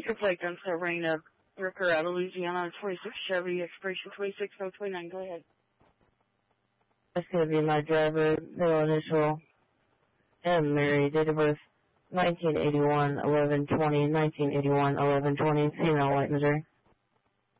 your flight done, so Raina, Ricker out of Louisiana, 26 Chevy, expiration 26/029. Go ahead. That's going to be my driver, middle initial, M. Mary, date of birth 1981, 11/20, 1981, 11/20, female, White, Missouri.